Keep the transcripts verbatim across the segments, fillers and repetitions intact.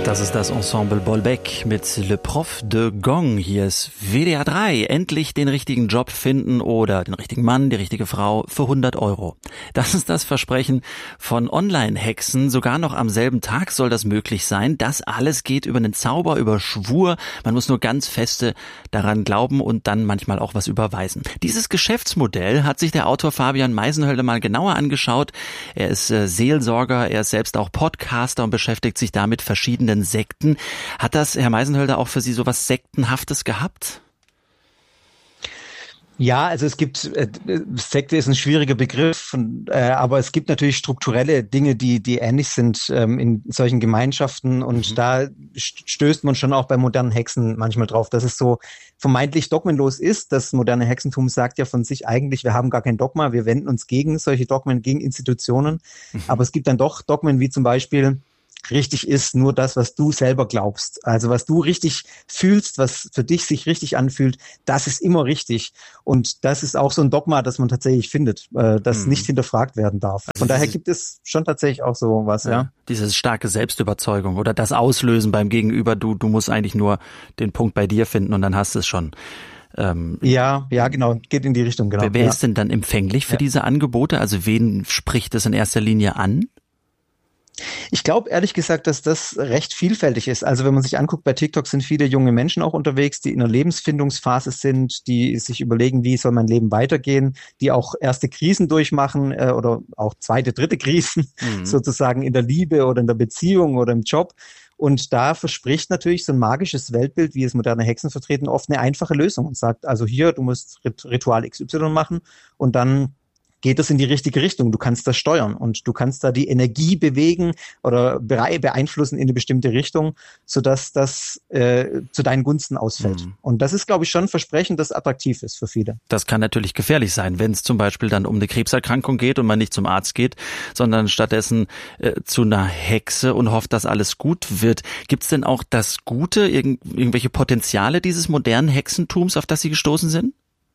Das ist das Ensemble Bolbec mit Le Prof de Gong. Hier ist W D R drei. Endlich den richtigen Job finden oder den richtigen Mann, die richtige Frau für hundert Euro. Das ist das Versprechen von Online-Hexen. Sogar noch am selben Tag soll das möglich sein. Das alles geht über einen Zauber, über Schwur. Man muss nur ganz feste daran glauben und dann manchmal auch was überweisen. Dieses Geschäftsmodell hat sich der Autor Fabian Meisenhölder mal genauer angeschaut. Er ist äh, Seelsorger, er ist selbst auch Podcaster und beschäftigt sich damit verschiedenen Sekten. Hat das, Herr Meisenhölder, auch für Sie so was Sektenhaftes gehabt? Ja, also es gibt, äh, Sekte ist ein schwieriger Begriff, äh, aber es gibt natürlich strukturelle Dinge, die die ähnlich sind ähm, in solchen Gemeinschaften und mhm. da stößt man schon auch bei modernen Hexen manchmal drauf, dass es so vermeintlich dogmenlos ist. Das moderne Hexentum sagt ja von sich eigentlich, wir haben gar kein Dogma, wir wenden uns gegen solche Dogmen, gegen Institutionen, mhm. aber es gibt dann doch Dogmen wie zum Beispiel, richtig ist nur das, was du selber glaubst. Also was du richtig fühlst, was für dich sich richtig anfühlt, das ist immer richtig. Und das ist auch so ein Dogma, das man tatsächlich findet, äh, das hm. nicht hinterfragt werden darf. Von also daher gibt es schon tatsächlich auch so was, ja. ja. Diese starke Selbstüberzeugung oder das Auslösen beim Gegenüber, du, du musst eigentlich nur den Punkt bei dir finden und dann hast du es schon. Ähm, ja, ja, genau, geht in die Richtung, genau. Wer, wer ja. ist denn dann empfänglich für ja. diese Angebote? Also wen spricht es in erster Linie an? Ich glaube ehrlich gesagt, dass das recht vielfältig ist. Also wenn man sich anguckt, bei TikTok sind viele junge Menschen auch unterwegs, die in einer Lebensfindungsphase sind, die sich überlegen, wie soll mein Leben weitergehen, die auch erste Krisen durchmachen äh, oder auch zweite, dritte Krisen mhm. sozusagen in der Liebe oder in der Beziehung oder im Job. Und da verspricht natürlich so ein magisches Weltbild, wie es moderne Hexen vertreten, oft eine einfache Lösung und sagt, also hier, du musst Ritual X Y machen und dann geht es in die richtige Richtung. Du kannst das steuern und du kannst da die Energie bewegen oder beeinflussen in eine bestimmte Richtung, sodass das äh, zu deinen Gunsten ausfällt. Mhm. Und das ist, glaube ich, schon ein Versprechen, das attraktiv ist für viele. Das kann natürlich gefährlich sein, wenn es zum Beispiel dann um eine Krebserkrankung geht und man nicht zum Arzt geht, sondern stattdessen äh, zu einer Hexe und hofft, dass alles gut wird. Gibt es denn auch das Gute, irgend, irgendwelche Potenziale dieses modernen Hexentums, auf das Sie gestoßen sind?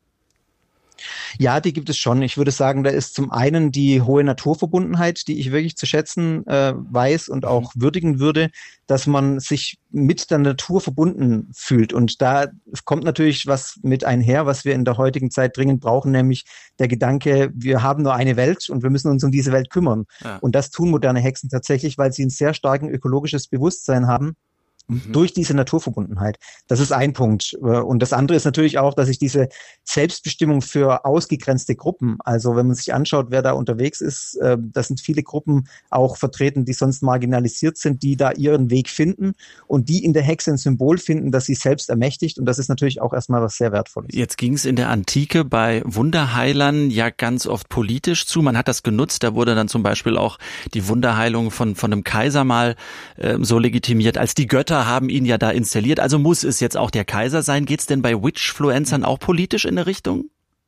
Ja, die gibt es schon. Ich würde sagen, da ist zum einen die hohe Naturverbundenheit, die ich wirklich zu schätzen äh, weiß und auch würdigen würde, dass man sich mit der Natur verbunden fühlt. Und da kommt natürlich was mit einher, was wir in der heutigen Zeit dringend brauchen, nämlich der Gedanke, wir haben nur eine Welt und wir müssen uns um diese Welt kümmern. Ja. Und das tun moderne Hexen tatsächlich, weil sie ein sehr starken ökologisches Bewusstsein haben. Mhm. Durch diese Naturverbundenheit. Das ist ein Punkt. Und das andere ist natürlich auch, dass ich diese Selbstbestimmung für ausgegrenzte Gruppen, also wenn man sich anschaut, wer da unterwegs ist, das sind viele Gruppen auch vertreten, die sonst marginalisiert sind, die da ihren Weg finden und die in der Hexe ein Symbol finden, das sie selbst ermächtigt. Und das ist natürlich auch erstmal was sehr Wertvolles. Jetzt ging es in der Antike bei Wunderheilern ja ganz oft politisch zu. Man hat das genutzt. Da wurde dann zum Beispiel auch die Wunderheilung von, von einem Kaiser mal äh, so legitimiert, als die Götter haben ihn ja da installiert, also muss es jetzt auch der Kaiser sein. Geht's denn bei Witchfluencern auch politisch in eine Richtung?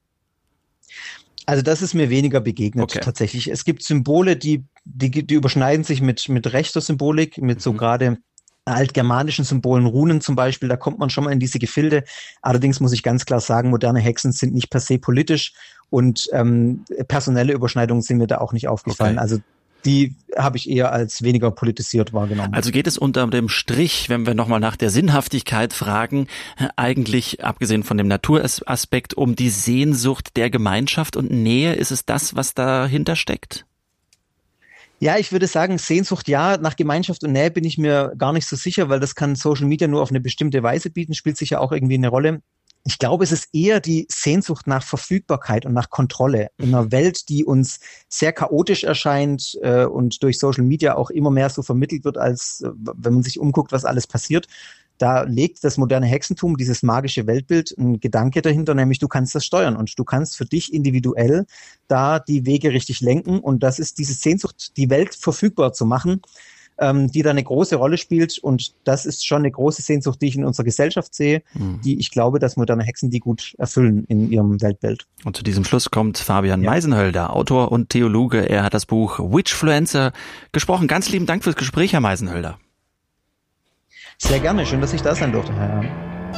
Also das ist mir weniger begegnet okay. tatsächlich. Es gibt Symbole, die, die, die überschneiden sich mit, mit rechter Symbolik, mit so mhm. gerade altgermanischen Symbolen, Runen zum Beispiel, da kommt man schon mal in diese Gefilde. Allerdings muss ich ganz klar sagen, moderne Hexen sind nicht per se politisch und ähm, personelle Überschneidungen sind mir da auch nicht aufgefallen. Okay. Also die habe ich eher als weniger politisiert wahrgenommen. Also geht es unter dem Strich, wenn wir nochmal nach der Sinnhaftigkeit fragen, eigentlich, abgesehen von dem Naturaspekt, um die Sehnsucht der Gemeinschaft und Nähe? Ist es das, was dahinter steckt? Ja, ich würde sagen, Sehnsucht ja, nach Gemeinschaft und Nähe bin ich mir gar nicht so sicher, weil das kann Social Media nur auf eine bestimmte Weise bieten, spielt sicher auch irgendwie eine Rolle. Ich glaube, es ist eher die Sehnsucht nach Verfügbarkeit und nach Kontrolle in einer Welt, die uns sehr chaotisch erscheint äh, und durch Social Media auch immer mehr so vermittelt wird, als äh, wenn man sich umguckt, was alles passiert. Da legt das moderne Hexentum, dieses magische Weltbild, ein Gedanke dahinter, nämlich du kannst das steuern und du kannst für dich individuell da die Wege richtig lenken. Und das ist diese Sehnsucht, die Welt verfügbar zu machen, ähm, die da eine große Rolle spielt. Und das ist schon eine große Sehnsucht, die ich in unserer Gesellschaft sehe, mhm. die ich glaube, dass moderne Hexen die gut erfüllen in ihrem Weltbild. Und zu diesem Schluss kommt Fabian ja. Meisenhölder, Autor und Theologe. Er hat das Buch Witchfluencer gesprochen. Ganz lieben Dank fürs Gespräch, Herr Meisenhölder. Sehr gerne. Schön, dass ich da sein durfte, Herr